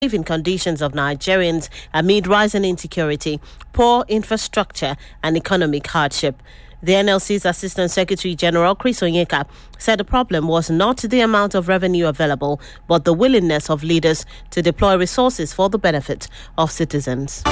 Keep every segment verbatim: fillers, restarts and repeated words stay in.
living conditions of Nigerians amid rising insecurity, poor infrastructure, and economic hardship. The N L C's Assistant Secretary General Chris Onyeka said the problem was not the amount of revenue available, but the willingness of leaders to deploy resources for the benefit of citizens.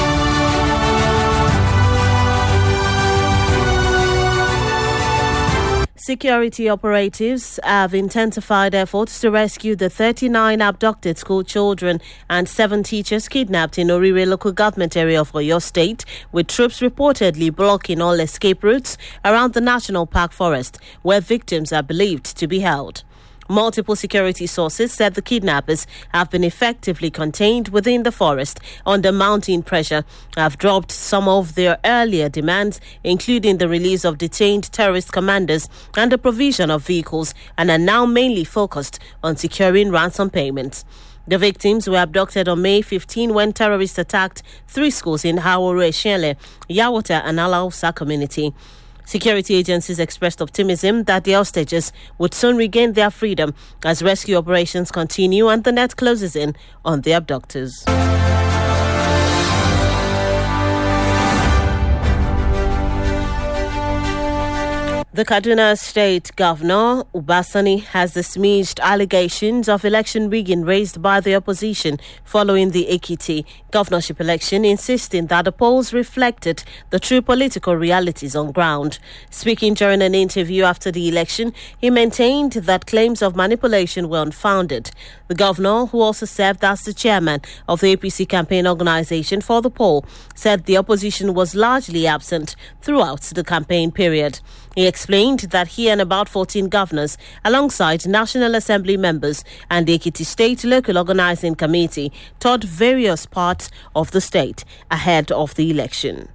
Security operatives have intensified efforts to rescue the thirty-nine abducted school children and seven teachers kidnapped in Orire local government area of Oyo State, with troops reportedly blocking all escape routes around the National Park Forest, where victims are believed to be held. Multiple security sources said the kidnappers have been effectively contained within the forest under mounting pressure, have dropped some of their earlier demands, including the release of detained terrorist commanders and the provision of vehicles, and are now mainly focused on securing ransom payments. The victims were abducted on May fifteenth when terrorists attacked three schools in Hawore, Shele, Yawota, and Alausa community. Security agencies expressed optimism that the hostages would soon regain their freedom as rescue operations continue and the net closes in on the abductors. The Kaduna State Governor, Ubasani, has dismissed allegations of election rigging raised by the opposition following the Ekiti governorship election, insisting that the polls reflected the true political realities on ground. Speaking during an interview after the election, he maintained that claims of manipulation were unfounded. The governor, who also served as the chairman of the A P C campaign organization for the poll, said the opposition was largely absent throughout the campaign period. He explained that he and about fourteen governors, alongside National Assembly members and the Ekiti State Local Organizing Committee, toured various parts of the state ahead of the election.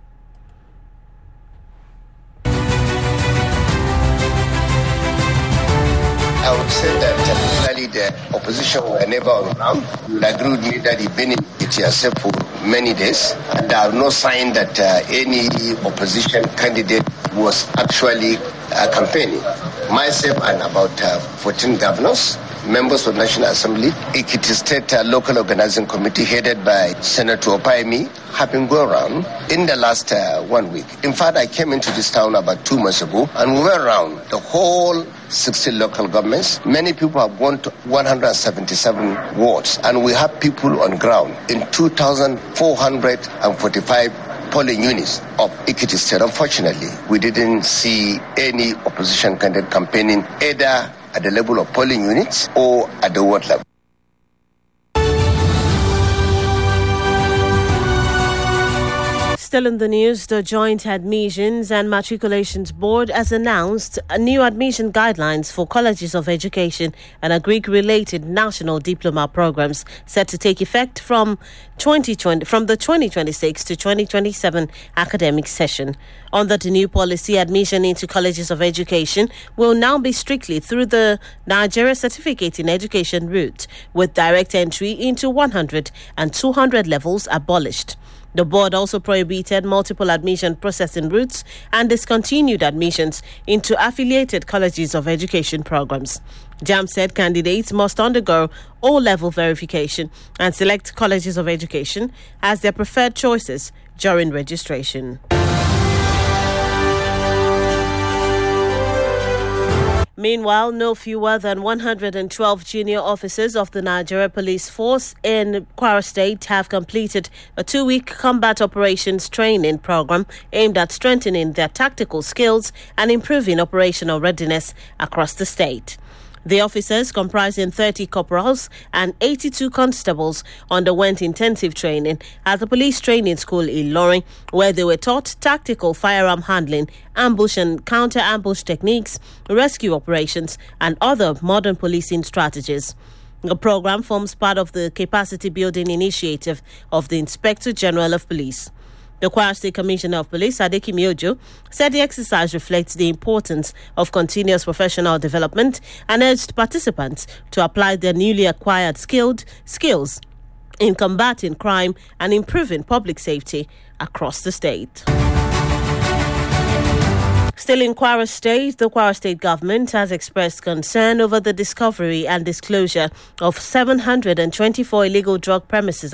I would say that technically the opposition were never on ground. You will agree with me that it's been in it yourself for many days, and there are no sign that uh, any opposition candidate was actually uh, campaigning. Myself and about uh, fourteen governors, members of National Assembly, Ekiti State uh, Local Organizing Committee headed by Senator Opayemi, have been going around in the last uh, one week. In fact, I came into this town about two months ago and we went around the whole sixteen local governments. Many people have gone to one hundred seventy-seven wards, and we have people on ground in two thousand four hundred forty-five polling units of Ekiti State. Unfortunately, we didn't see any opposition candidate campaigning either at the level of polling units or at the ward level. Still in the news, the Joint Admissions and Matriculations Board has announced new admission guidelines for colleges of education and agric-related national diploma programs set to take effect from twenty twenty from the twenty twenty-six to twenty twenty-seven academic session. Under the new policy, admission into colleges of education will now be strictly through the Nigeria Certificate in Education route, with direct entry into one hundred and two hundred levels abolished. The board also prohibited multiple admission processing routes and discontinued admissions into affiliated colleges of education programs. JAMB said candidates must undergo O-level verification and select colleges of education as their preferred choices during registration. Meanwhile, no fewer than one hundred twelve junior officers of the Nigeria Police Force in Kwara State have completed a two-week combat operations training program aimed at strengthening their tactical skills and improving operational readiness across the state. The officers, comprising thirty corporals and eighty-two constables, underwent intensive training at the police training school in Ilorin, where they were taught tactical firearm handling, ambush and counter-ambush techniques, rescue operations, and other modern policing strategies. The program forms part of the capacity building initiative of the Inspector General of Police. The Kwara State Commissioner of Police, Adekimi Ojo, said the exercise reflects the importance of continuous professional development and urged participants to apply their newly acquired skilled skills in combating crime and improving public safety across the state. Still in Kwara State, the Kwara State government has expressed concern over the discovery and disclosure of seven hundred twenty-four illegal drug premises